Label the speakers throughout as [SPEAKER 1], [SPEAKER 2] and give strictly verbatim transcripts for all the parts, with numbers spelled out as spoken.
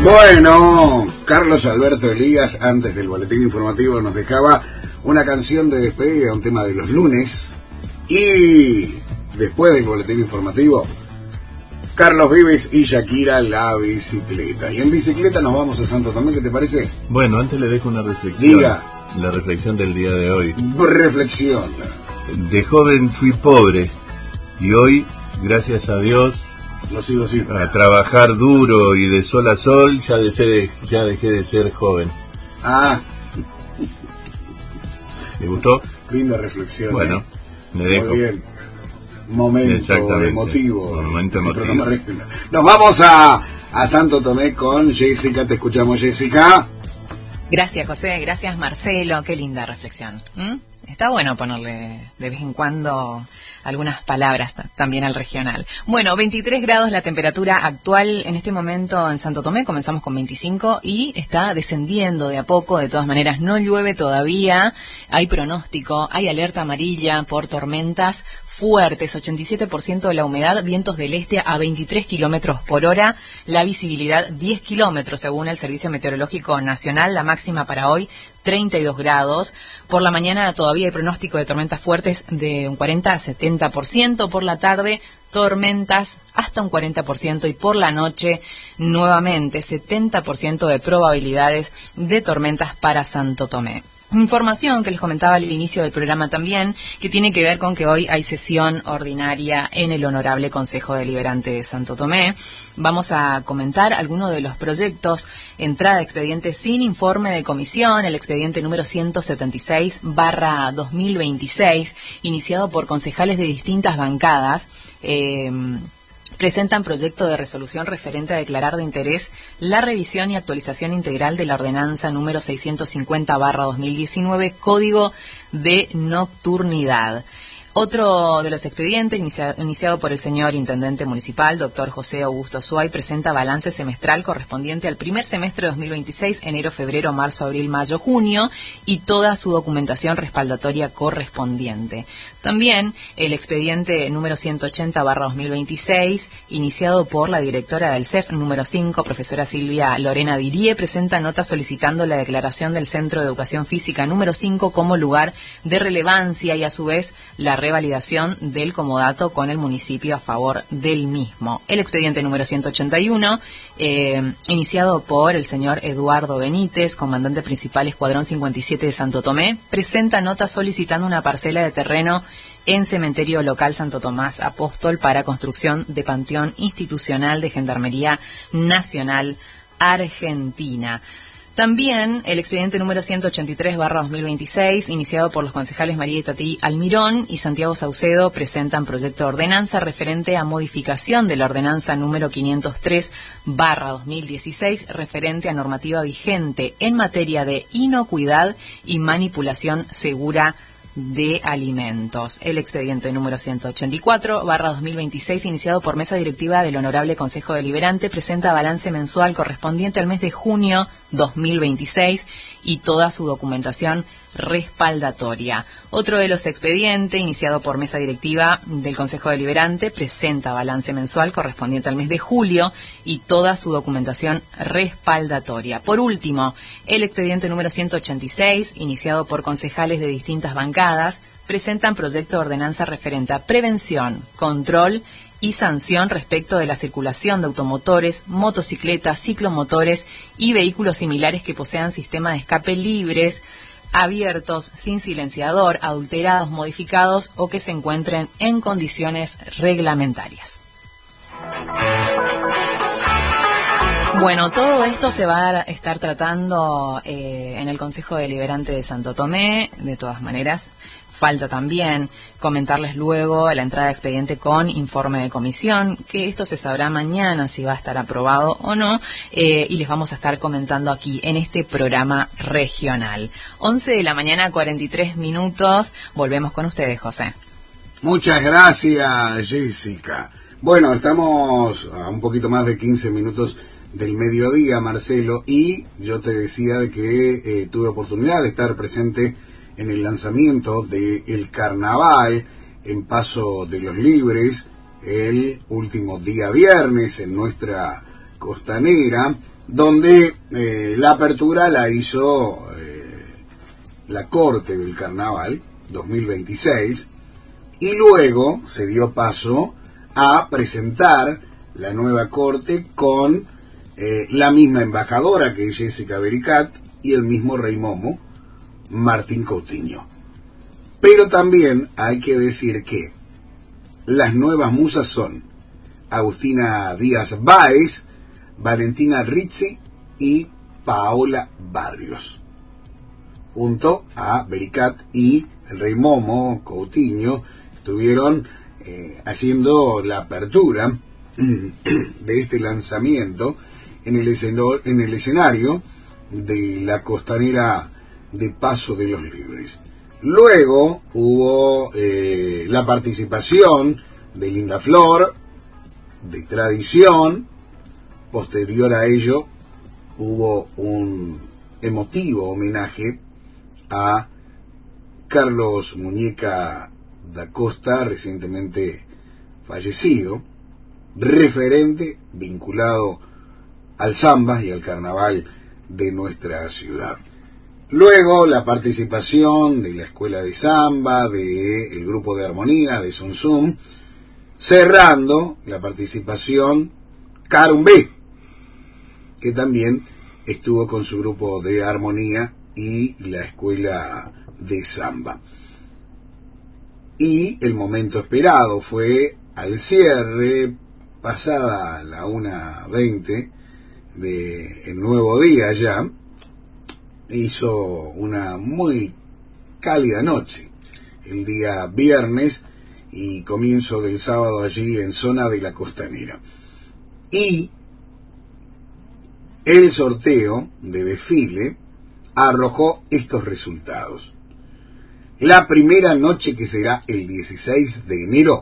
[SPEAKER 1] Bueno, Carlos Alberto Elías, antes del boletín informativo, nos dejaba una canción de despedida, un tema de los lunes. Y después del boletín informativo, Carlos Vives y Shakira, La Bicicleta. Y en bicicleta nos vamos a Santo Tomé, ¿qué te parece?
[SPEAKER 2] Bueno, antes le dejo una reflexión.
[SPEAKER 1] Diga.
[SPEAKER 2] La reflexión del día de hoy.
[SPEAKER 1] Reflexión.
[SPEAKER 2] De joven fui pobre y hoy, gracias a Dios,
[SPEAKER 1] lo sigo siendo.
[SPEAKER 2] A trabajar duro y de sol a sol, ya dejé de, ya dejé de ser joven.
[SPEAKER 1] Ah.
[SPEAKER 2] ¿Me gustó?
[SPEAKER 1] Linda reflexión.
[SPEAKER 2] Bueno, me dejo.
[SPEAKER 1] Muy bien. Momento emotivo.
[SPEAKER 2] Momento emotivo.
[SPEAKER 1] Nos vamos a, a Santo Tomé con Jessica. Te escuchamos, Jessica.
[SPEAKER 3] Gracias, José. Gracias, Marcelo. Qué linda reflexión. ¿Mm? Está bueno ponerle de vez en cuando algunas palabras también al regional. Bueno, veintitrés grados la temperatura actual en este momento en Santo Tomé. Comenzamos con veinticinco y está descendiendo de a poco. De todas maneras, no llueve todavía. Hay pronóstico, hay alerta amarilla por tormentas fuertes, ochenta y siete por ciento de la humedad, vientos del este a veintitrés kilómetros por hora, la visibilidad diez kilómetros según el Servicio Meteorológico Nacional, la máxima para hoy treinta y dos grados. Por la mañana todavía hay pronóstico de tormentas fuertes de un cuarenta a setenta por ciento. Por la tarde, tormentas hasta un cuarenta por ciento. Y por la noche, nuevamente, setenta por ciento de probabilidades de tormentas para Santo Tomé. Información que les comentaba al inicio del programa también, que tiene que ver con que hoy hay sesión ordinaria en el Honorable Consejo Deliberante de Santo Tomé. Vamos a comentar algunos de los proyectos, entrada de expediente sin informe de comisión, el expediente número ciento setenta y seis barra dos mil veintiséis, iniciado por concejales de distintas bancadas. Eh, presentan proyecto de resolución referente a declarar de interés la revisión y actualización integral de la ordenanza número seiscientos cincuenta barra dos mil diecinueve, Código de Nocturnidad. Otro de los expedientes, inicia, iniciado por el señor Intendente Municipal, doctor José Augusto Suay, presenta balance semestral correspondiente al primer semestre de dos mil veintiséis, enero, febrero, marzo, abril, mayo, junio, y toda su documentación respaldatoria correspondiente. También el expediente número ciento ochenta barra dos mil veintiséis, iniciado por la directora del C E F número cinco, profesora Silvia Lorena Dirie, presenta nota solicitando la declaración del Centro de Educación Física número cinco como lugar de relevancia y a su vez la revalidación del comodato con el municipio a favor del mismo. El expediente número ciento ochenta y uno, eh, iniciado por el señor Eduardo Benítez, comandante principal Escuadrón cincuenta y siete de Santo Tomé, presenta nota solicitando una parcela de terreno en Cementerio Local Santo Tomás Apóstol para construcción de Panteón Institucional de Gendarmería Nacional Argentina. También el expediente número ciento ochenta y tres barra dos mil veintiséis, iniciado por los concejales María Itatí Almirón y Santiago Saucedo, presentan proyecto de ordenanza referente a modificación de la ordenanza número quinientos tres barra dos mil dieciséis, referente a normativa vigente en materia de inocuidad y manipulación segura de alimentos. El expediente número ciento ochenta y cuatro barra dos mil veintiséis, iniciado por mesa directiva del Honorable Consejo Deliberante, presenta balance mensual correspondiente al mes de junio dos mil veintiséis y toda su documentación respaldatoria. Otro de los expedientes, iniciado por mesa directiva del Consejo Deliberante, presenta balance mensual correspondiente al mes de julio y toda su documentación respaldatoria. Por último, el expediente número ciento ochenta y seis, iniciado por concejales de distintas bancadas, presentan proyecto de ordenanza referente a prevención, control y sanción respecto de la circulación de automotores, motocicletas, ciclomotores y vehículos similares que posean sistemas de escape libres, abiertos, sin silenciador, adulterados, modificados o que se encuentren en condiciones reglamentarias. Bueno, todo esto se va a estar tratando eh, en el Consejo Deliberante de Santo Tomé. De todas maneras, falta también comentarles luego la entrada de expediente con informe de comisión, que esto se sabrá mañana si va a estar aprobado o no, eh, y les vamos a estar comentando aquí en este programa regional. once de la mañana, cuarenta y tres minutos. Volvemos con ustedes, José.
[SPEAKER 1] Muchas gracias, Jessica. Bueno, estamos a un poquito más de quince minutos del mediodía, Marcelo, y yo te decía de que eh, tuve oportunidad de estar presente en el lanzamiento del carnaval en Paso de los Libres el último día viernes en nuestra costanera, donde eh, la apertura la hizo eh, la Corte del Carnaval dos mil veintiséis, y luego se dio paso a presentar la nueva Corte con eh, la misma embajadora, que es Jessica Bericat, y el mismo Rey Momo, Martín Coutinho. Pero también hay que decir que las nuevas musas son Agustina Díaz Báez, Valentina Rizzi y Paola Barrios, junto a Bericat y el Rey Momo Coutinho. Estuvieron eh, haciendo la apertura de este lanzamiento en el, esceno, en el escenario de la costanera de Paso de los Libres. Luego hubo eh, la participación de Linda Flor, de Tradición. Posterior a ello hubo un emotivo homenaje a Carlos Muñeca da Costa, recientemente fallecido, referente vinculado al samba y al carnaval de nuestra ciudad. Luego la participación de la Escuela de Samba, del Grupo de Armonía, de Zum Zum, cerrando la participación Carumbé, que también estuvo con su grupo de armonía y la Escuela de Samba. Y el momento esperado fue al cierre, pasada la una veinte de el nuevo día ya, hizo una muy cálida noche, el día viernes y comienzo del sábado allí en zona de la costanera. Y el sorteo de desfile arrojó estos resultados. La primera noche, que será el dieciséis de enero,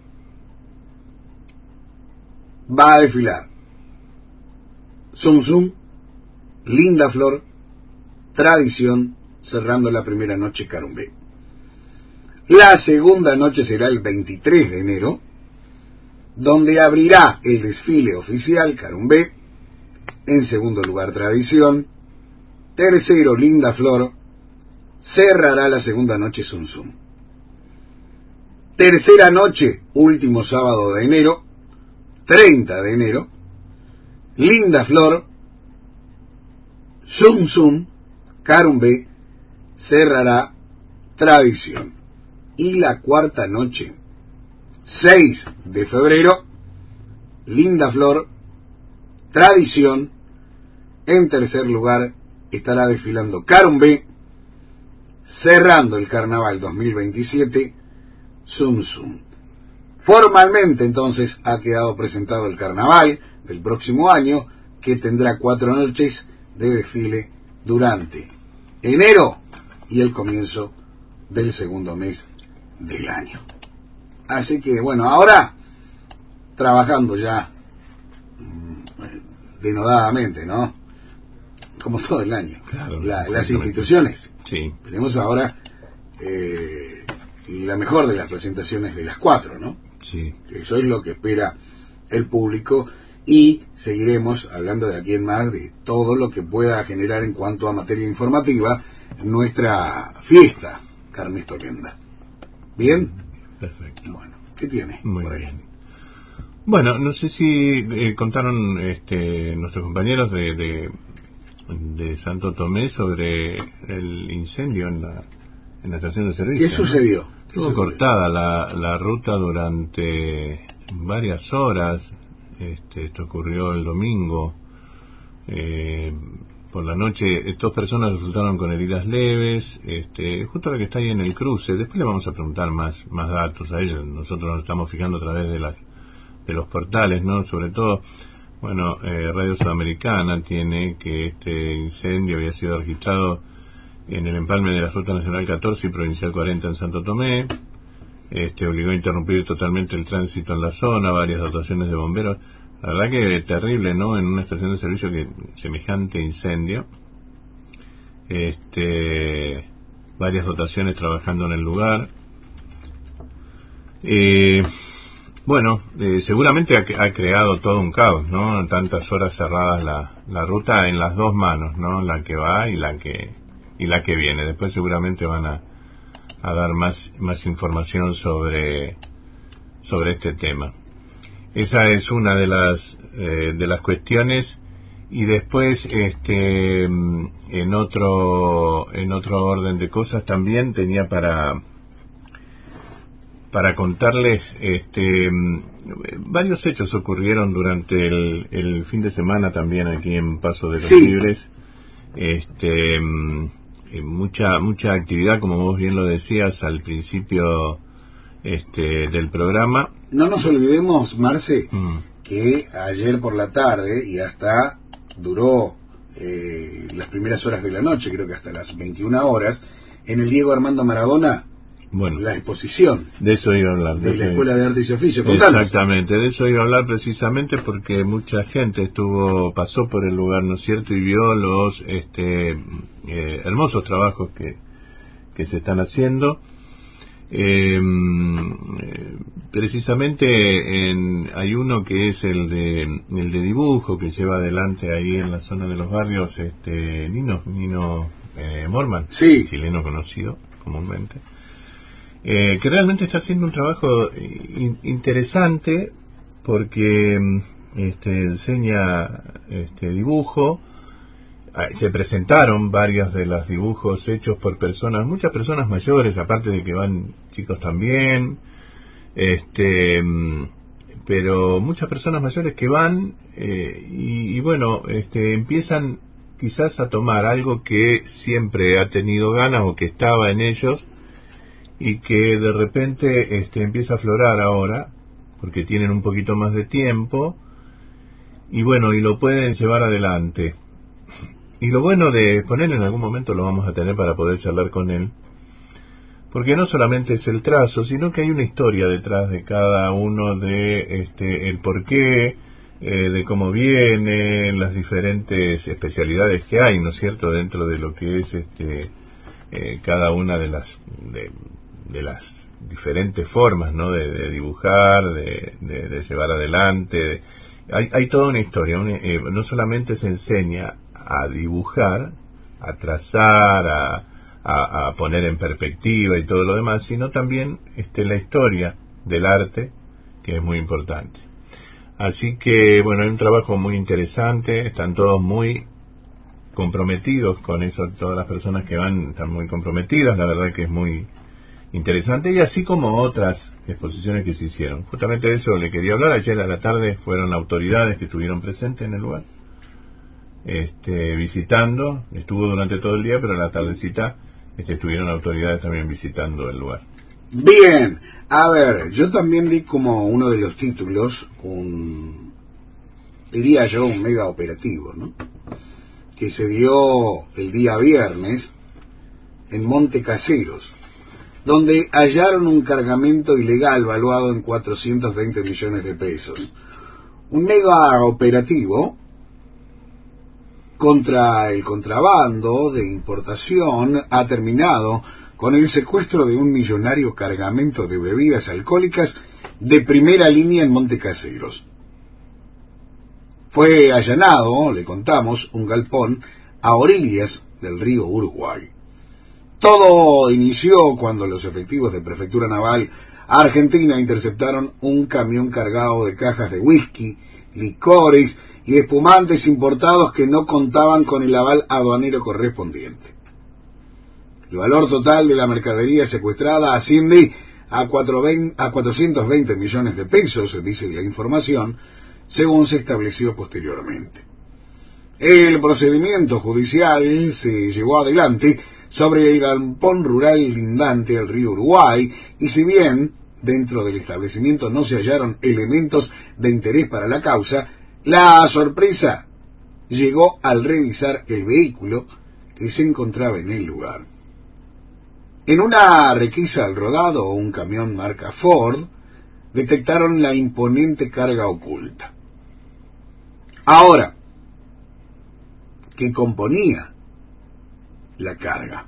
[SPEAKER 1] va a desfilar Zum Zum, Linda Flor, Tradición, cerrando la primera noche Carumbé. La segunda noche será el veintitrés de enero, donde abrirá el desfile oficial Carumbé, en segundo lugar Tradición, tercero Linda Flor, cerrará la segunda noche Zum Zum. Tercera noche, último sábado de enero, treinta de enero, Linda Flor, Zum Zum, Carumbé, cerrará Tradición. Y la cuarta noche, seis de febrero, Linda Flor, Tradición, en tercer lugar estará desfilando Carumbé, cerrando el Carnaval dos mil veintisiete, Zum Zum. Formalmente entonces ha quedado presentado el Carnaval del próximo año, que tendrá cuatro noches de desfile durante enero y el comienzo del segundo mes del año. Así que bueno, ahora trabajando ya denodadamente, ¿no? Como todo el año.
[SPEAKER 2] Claro,
[SPEAKER 1] la, las instituciones.
[SPEAKER 2] Sí.
[SPEAKER 1] Tenemos ahora eh, la mejor de las presentaciones de las cuatro, ¿no?
[SPEAKER 2] Sí.
[SPEAKER 1] Eso es lo que espera el público, y seguiremos hablando de aquí en más de todo lo que pueda generar en cuanto a materia informativa nuestra fiesta carnestoriana. ¿Bien?
[SPEAKER 2] Perfecto.
[SPEAKER 1] Bueno, ¿qué tiene?
[SPEAKER 2] Muy
[SPEAKER 1] por ahí?
[SPEAKER 2] bien. Bueno, no sé si eh, contaron este, nuestros compañeros de, de, de Santo Tomé sobre el incendio en la, en la estación de servicio.
[SPEAKER 1] ¿Qué sucedió?
[SPEAKER 2] ¿No?
[SPEAKER 1] ¿Qué
[SPEAKER 2] Estuvo
[SPEAKER 1] sucedió?
[SPEAKER 2] cortada la, la ruta durante varias horas. Este, esto ocurrió el domingo. Eh, por la noche, dos personas resultaron con heridas leves. Este, justo la que está ahí en el cruce. Después le vamos a preguntar más, más datos a ella. Nosotros nos estamos fijando a través de las de los portales, ¿no? Sobre todo, bueno, eh, Radio Sudamericana tiene que este incendio había sido registrado en el empalme de la Ruta Nacional catorce y Provincial cuarenta en Santo Tomé. Este obligó a interrumpir totalmente el tránsito en la zona, varias dotaciones de bomberos. La verdad que terrible, ¿no? En una estación de servicio que semejante incendio. Este, varias dotaciones trabajando en el lugar. Eh, Bueno, eh, seguramente ha, ha creado todo un caos, ¿no? Tantas horas cerradas la, la ruta en las dos manos, ¿no? La que va y la que y la que viene. Después seguramente van a, a dar más más información sobre sobre este tema. Esa es una de las eh, de las cuestiones. Y después, este, en otro en otro orden de cosas también tenía para para contarles, este, varios hechos ocurrieron durante el, el fin de semana también aquí en Paso de los
[SPEAKER 1] Sí.
[SPEAKER 2] Libres. Este, mucha mucha actividad, como vos bien lo decías al principio, este, del programa.
[SPEAKER 1] No nos olvidemos, Marce,
[SPEAKER 2] Mm.
[SPEAKER 1] que ayer por la tarde y hasta duró eh, las primeras horas de la noche, creo que hasta las veintiuna horas, en el Diego Armando Maradona,
[SPEAKER 2] Bueno,
[SPEAKER 1] la exposición
[SPEAKER 2] de eso iba a hablar.
[SPEAKER 1] de la
[SPEAKER 2] eso
[SPEAKER 1] Escuela
[SPEAKER 2] iba-
[SPEAKER 1] de Artes y Oficios. Contanos.
[SPEAKER 2] Exactamente, de eso iba a hablar precisamente porque mucha gente estuvo, pasó por el lugar, ¿no es cierto? Y vio los este, eh, hermosos trabajos que, que se están haciendo. Eh, eh, precisamente en, hay uno que es el de el de dibujo que lleva adelante ahí en la zona de los barrios, este Nino Nino eh, Morman,
[SPEAKER 1] Sí.
[SPEAKER 2] chileno conocido comúnmente. Eh, que realmente está haciendo un trabajo in- interesante porque este, enseña este dibujo. Ah, se presentaron varios de los dibujos hechos por personas, muchas personas mayores, aparte de que van chicos también, este, pero muchas personas mayores que van eh, y, y bueno, este, empiezan quizás a tomar algo que siempre ha tenido ganas o que estaba en ellos y que de repente este, empieza a aflorar ahora, porque tienen un poquito más de tiempo, y bueno, y lo pueden llevar adelante. Y lo bueno de poner en algún momento lo vamos a tener para poder charlar con él, porque no solamente es el trazo, sino que hay una historia detrás de cada uno de este, el porqué, eh, de cómo viene, las diferentes especialidades que hay, ¿no es cierto?, dentro de lo que es este eh, cada una de las de, de las diferentes formas, ¿no?, de, de dibujar, de, de, de llevar adelante. De, hay, hay toda una historia, una, eh, no solamente se enseña a dibujar, a trazar, a, a, a poner en perspectiva y todo lo demás, sino también este, la historia del arte, que es muy importante. Así que, bueno, hay un trabajo muy interesante, están todos muy comprometidos con eso, todas las personas que van están muy comprometidas, la verdad que es muy interesante, y así como otras exposiciones que se hicieron. Justamente de eso le quería hablar. Ayer a la tarde fueron autoridades que estuvieron presentes en el lugar, este, visitando, estuvo durante todo el día, pero a la tardecita este, estuvieron autoridades también visitando el lugar.
[SPEAKER 1] Bien, a ver, yo también di como uno de los títulos, un, diría yo, un mega operativo, ¿no?, que se dio el día viernes en Monte Caseros, donde hallaron un cargamento ilegal valuado en cuatrocientos veinte millones de pesos. Un mega operativo contra el contrabando de importación ha terminado con el secuestro de un millonario cargamento de bebidas alcohólicas de primera línea en Monte Caseros. Fue allanado, le contamos, un galpón a orillas del río Uruguay. Todo inició cuando los efectivos de Prefectura Naval Argentina interceptaron un camión cargado de cajas de whisky, licores y espumantes importados que no contaban con el aval aduanero correspondiente. El valor total de la mercadería secuestrada asciende a cuatrocientos veinte millones de pesos, dice la información, según se estableció posteriormente. El procedimiento judicial se llevó adelante sobre el galpón rural lindante al río Uruguay, y si bien dentro del establecimiento no se hallaron elementos de interés para la causa, la sorpresa llegó al revisar el vehículo que se encontraba en el lugar. En una requisa al rodado, un camión marca Ford, detectaron la imponente carga oculta. Ahora, ¿qué componía la carga?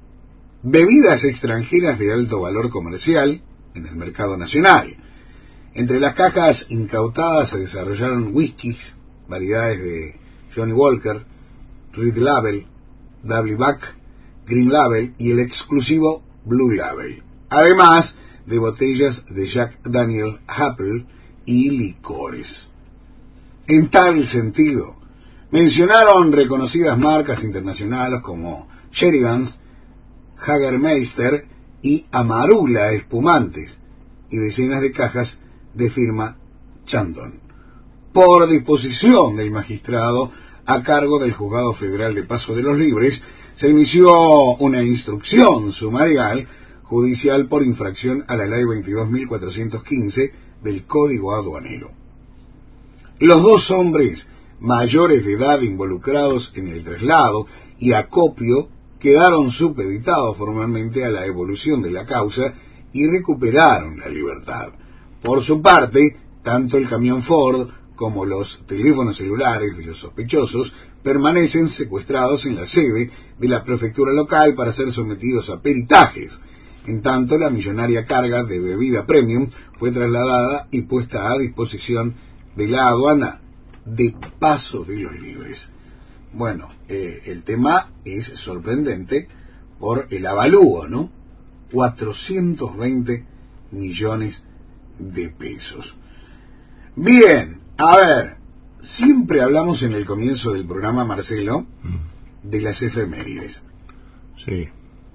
[SPEAKER 1] Bebidas extranjeras de alto valor comercial en el mercado nacional. Entre las cajas incautadas se desarrollaron whiskies, variedades de Johnny Walker, Red Label, Double Buck, Green Label y el exclusivo Blue Label, además de botellas de Jack Daniel Apple y licores. En tal sentido, mencionaron reconocidas marcas internacionales como Sheridan's, Jägermeister y Amarula espumantes y decenas de cajas de firma Chandon. Por disposición del magistrado a cargo del Juzgado Federal de Paso de los Libres, se inició una instrucción sumarial judicial por infracción a la Ley veintidós mil cuatrocientos quince del Código Aduanero. Los dos hombres mayores de edad involucrados en el traslado y acopio quedaron supeditados formalmente a la evolución de la causa y recuperaron la libertad. Por su parte, tanto el camión Ford como los teléfonos celulares de los sospechosos permanecen secuestrados en la sede de la prefectura local para ser sometidos a peritajes. En tanto, la millonaria carga de bebida premium fue trasladada y puesta a disposición de la aduana de Paso de los Libres. Bueno, eh, el tema es sorprendente por el avalúo, ¿no? cuatrocientos veinte millones de pesos. Bien, a ver, siempre hablamos en el comienzo del programa, Marcelo, de las efemérides.
[SPEAKER 2] Sí.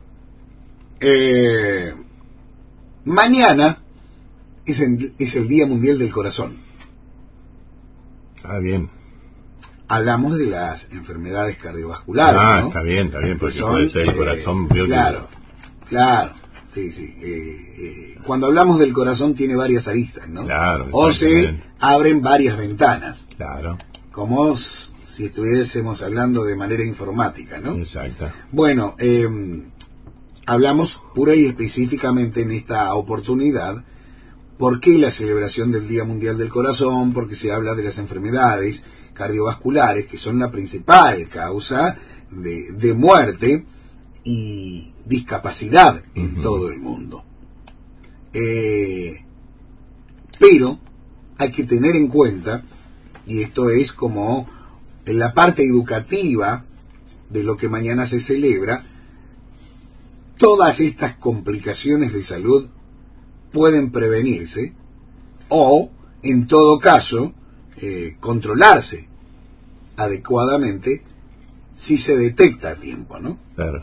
[SPEAKER 1] Eh, mañana es el, es el Día Mundial del Corazón.
[SPEAKER 2] Ah, bien.
[SPEAKER 1] Hablamos de las enfermedades cardiovasculares.
[SPEAKER 2] Ah,
[SPEAKER 1] ¿no?
[SPEAKER 2] está bien, está bien, porque
[SPEAKER 1] son,
[SPEAKER 2] puede ser el
[SPEAKER 1] eh,
[SPEAKER 2] corazón.
[SPEAKER 1] Claro, claro, sí, sí. Eh, eh, cuando hablamos del corazón tiene varias aristas, ¿no?
[SPEAKER 2] Claro.
[SPEAKER 1] O se abren varias ventanas.
[SPEAKER 2] Claro.
[SPEAKER 1] Como si estuviésemos hablando de manera informática, ¿no?
[SPEAKER 2] Exacto.
[SPEAKER 1] Bueno, eh, hablamos pura y específicamente en esta oportunidad por qué la celebración del Día Mundial del Corazón, porque se habla de las enfermedades cardiovasculares, que son la principal causa de, de muerte y discapacidad en uh-huh. todo el mundo. Eh, pero hay que tener en cuenta, y esto es como en la parte educativa de lo que mañana se celebra, todas estas complicaciones de salud pueden prevenirse o, en todo caso, eh, controlarse adecuadamente si se detecta a tiempo, ¿no?
[SPEAKER 2] Claro.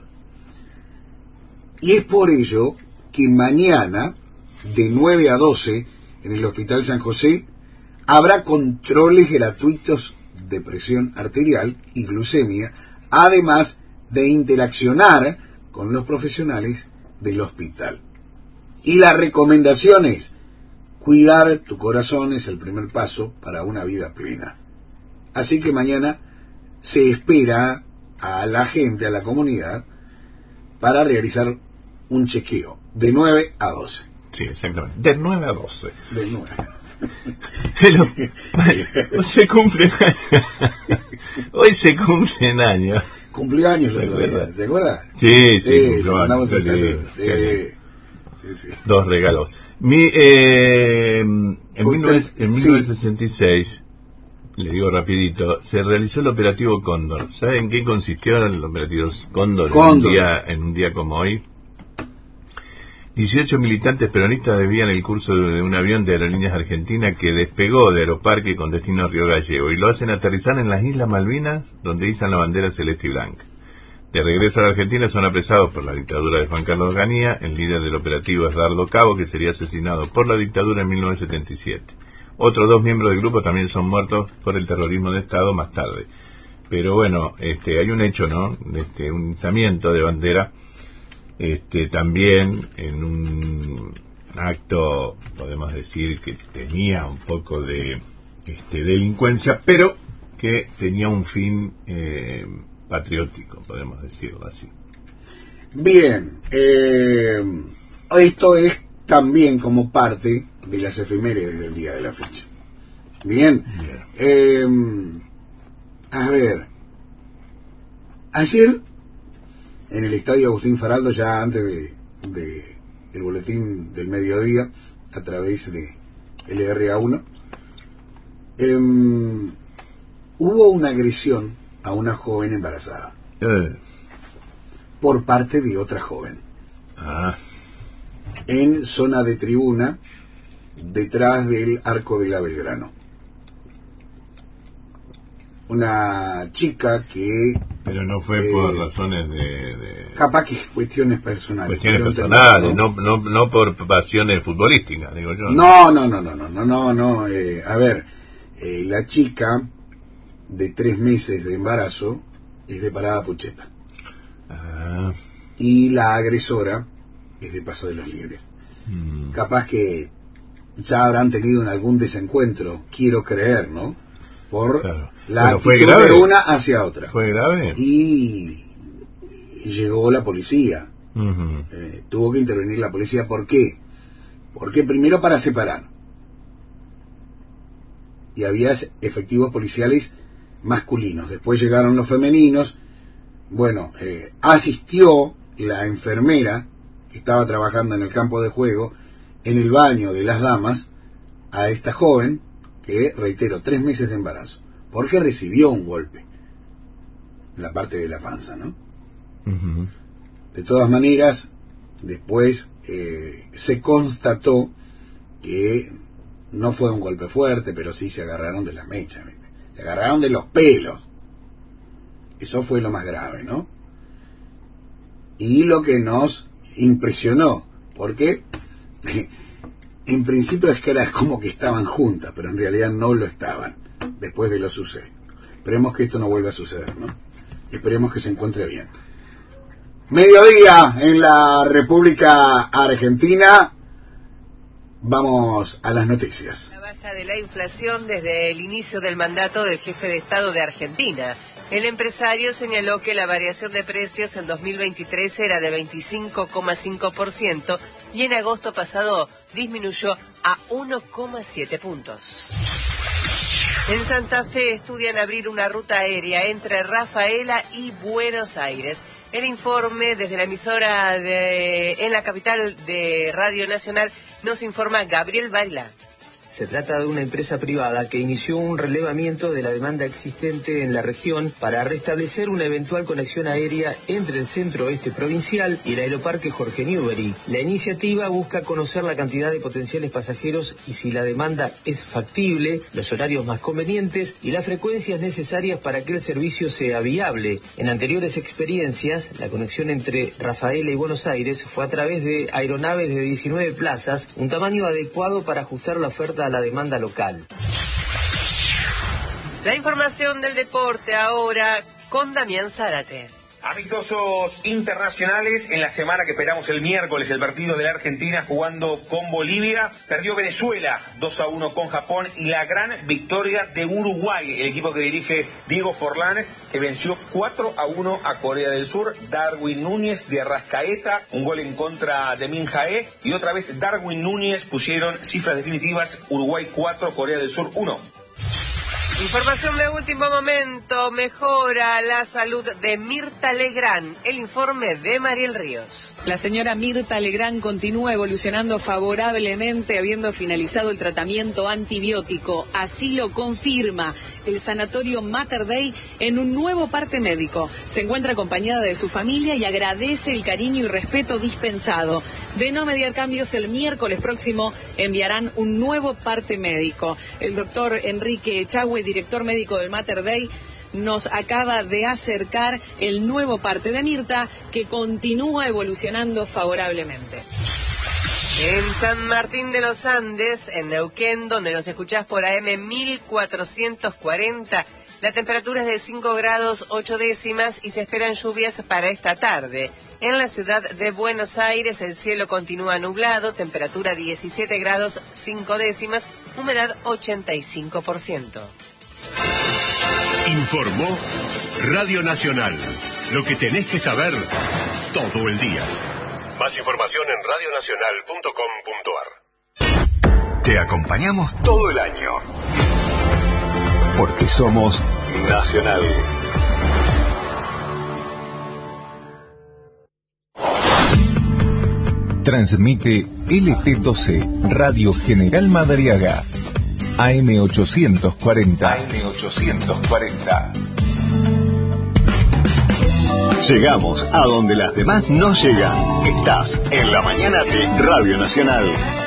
[SPEAKER 1] Y es por ello que mañana, de nueve a doce, en el Hospital San José, habrá controles gratuitos de presión arterial y glucemia, además de interaccionar con los profesionales del hospital. Y la recomendación es: cuidar tu corazón es el primer paso para una vida plena. Así que mañana se espera a la gente, a la comunidad, para realizar un chequeo de nueve a doce.
[SPEAKER 2] Sí, exactamente. De nueve a doce.
[SPEAKER 1] De nueve.
[SPEAKER 2] Pero, hoy se cumplen años. Hoy se cumplen años.
[SPEAKER 1] Cumplió años, ¿se acuerda? ¿Se acuerda?
[SPEAKER 2] Sí, sí,
[SPEAKER 1] sí,
[SPEAKER 2] cumplió años.
[SPEAKER 1] Sí, sí, sí.
[SPEAKER 2] Dos regalos. Mi, eh, en, mil novecientos sesenta y seis, sí. Le digo rapidito, se realizó el operativo Cóndor. ¿Saben en qué consistió el operativo Cóndor, Cóndor. En, un día, en un día como hoy? dieciocho militantes peronistas desvían el curso de un avión de Aerolíneas Argentinas que despegó de Aeroparque con destino a Río Gallego y lo hacen aterrizar en las Islas Malvinas, donde izan la bandera celeste y blanca. De regreso a la Argentina son apresados por la dictadura de Juan Carlos Ganía, el líder del operativo es Dardo Cabo, que sería asesinado por la dictadura en mil novecientos setenta y siete. Otros dos miembros del grupo también son muertos por el terrorismo de Estado más tarde. Pero bueno, este, hay un hecho, ¿no? Este, un izamiento de bandera. Este, también en un acto, podemos decir, que tenía un poco de este, delincuencia, pero que tenía un fin eh, patriótico, podemos decirlo así.
[SPEAKER 1] Bien, eh, esto es también como parte de las efemérides del día de la fecha. Bien, Bien. Eh, a ver, ayer en el estadio Agustín Faraldo, ya antes de, de el boletín del mediodía, a través de L R A uno, eh, hubo una agresión a una joven embarazada
[SPEAKER 2] Eh.
[SPEAKER 1] por parte de otra joven
[SPEAKER 2] Ah.
[SPEAKER 1] en zona de tribuna detrás del Arco de la Belgrano. Una chica que...
[SPEAKER 2] Pero no fue
[SPEAKER 1] eh,
[SPEAKER 2] por razones de... de...
[SPEAKER 1] capaz que cuestiones personales.
[SPEAKER 2] Cuestiones
[SPEAKER 1] pero
[SPEAKER 2] personales,
[SPEAKER 1] entendemos,
[SPEAKER 2] no, no, no por pasiones futbolísticas, digo yo.
[SPEAKER 1] No, no, no, no, no, no, no, no. Eh, a ver, eh, la chica de tres meses de embarazo es de Parada Pucheta.
[SPEAKER 2] Ah.
[SPEAKER 1] Y la agresora es de Paso de los Libres.
[SPEAKER 2] Mm.
[SPEAKER 1] Capaz que ya habrán tenido en algún desencuentro, quiero creer, ¿no? Por
[SPEAKER 2] Claro.
[SPEAKER 1] la
[SPEAKER 2] Pero fue
[SPEAKER 1] actitud
[SPEAKER 2] grave.
[SPEAKER 1] de una hacia otra.
[SPEAKER 2] ¿Fue grave?
[SPEAKER 1] Y llegó la policía.
[SPEAKER 2] Uh-huh.
[SPEAKER 1] Eh, tuvo que intervenir la policía. ¿Por qué? Porque primero para separar. Y había efectivos policiales masculinos. Después llegaron los femeninos. Bueno, eh, asistió la enfermera que estaba trabajando en el campo de juego en el baño de las damas a esta joven que, reitero, tres meses de embarazo, porque recibió un golpe en la parte de la panza, ¿no?
[SPEAKER 2] Uh-huh.
[SPEAKER 1] De todas maneras, después eh, se constató que no fue un golpe fuerte, pero sí se agarraron de las mechas, ¿viste? Se agarraron de los pelos. Eso fue lo más grave, ¿no? Y lo que nos impresionó, porque en principio es que era como que estaban juntas, pero en realidad no lo estaban, después de lo sucedido. Esperemos que esto no vuelva a suceder, ¿no? Esperemos que se encuentre bien. Mediodía en la República Argentina. Vamos a las noticias.
[SPEAKER 4] La baja de la inflación desde el inicio del mandato del jefe de Estado de Argentina. El empresario señaló que la variación de precios en dos mil veintitrés era de veinticinco coma cinco por ciento y en agosto pasado disminuyó a uno coma siete puntos. En Santa Fe estudian abrir una ruta aérea entre Rafaela y Buenos Aires. El informe desde la emisora de, en la capital de Radio Nacional nos informa Gabriel Baila.
[SPEAKER 5] Se trata de una empresa privada que inició un relevamiento de la demanda existente en la región para restablecer una eventual conexión aérea entre el centro oeste provincial y el aeroparque Jorge Newbery. La iniciativa busca conocer la cantidad de potenciales pasajeros y si la demanda es factible, los horarios más convenientes y las frecuencias necesarias para que el servicio sea viable. En anteriores experiencias, la conexión entre Rafaela y Buenos Aires fue a través de aeronaves de diecinueve plazas, un tamaño adecuado para ajustar la oferta a la demanda local.
[SPEAKER 4] La información del deporte ahora con Damián Zárate.
[SPEAKER 6] Amistosos internacionales en la semana que esperamos el miércoles, el partido de la Argentina jugando con Bolivia. Perdió Venezuela dos a uno con Japón y la gran victoria de Uruguay, el equipo que dirige Diego Forlán, que venció cuatro a uno a Corea del Sur. Darwin Núñez de Arrascaeta, un gol en contra de Min Jae y otra vez Darwin Núñez pusieron cifras definitivas. Uruguay cuatro, Corea del Sur uno.
[SPEAKER 4] Información de último momento, mejora la salud de Mirta Legrand. El informe de Mariel Ríos.
[SPEAKER 7] La señora Mirta Legrand continúa evolucionando favorablemente habiendo finalizado el tratamiento antibiótico. Así lo confirma el sanatorio Mater Dei en un nuevo parte médico. Se encuentra acompañada de su familia y agradece el cariño y respeto dispensado. De no mediar cambios, el miércoles próximo enviarán un nuevo parte médico. El doctor Enrique Echagüe, director médico del Mater Dei, nos acaba de acercar el nuevo parte de Mirta, que continúa evolucionando favorablemente.
[SPEAKER 4] En San Martín de los Andes, en Neuquén, donde nos escuchás por A M mil cuatrocientos cuarenta, la temperatura es de cinco grados ocho décimas y se esperan lluvias para esta tarde. En la ciudad de Buenos Aires el cielo continúa nublado, temperatura diecisiete grados cinco décimas, humedad ochenta y cinco por ciento.
[SPEAKER 8] Informó Radio Nacional. Lo que tenés que saber todo el día. Más información en radio nacional punto com punto a r. Te acompañamos todo el año. Porque somos Nacional.
[SPEAKER 9] Transmite L T doce, Radio General Madariaga, A M ochocientos cuarenta. A M ochocientos cuarenta.
[SPEAKER 8] Llegamos a donde las demás no llegan. Estás en la mañana de Radio Nacional.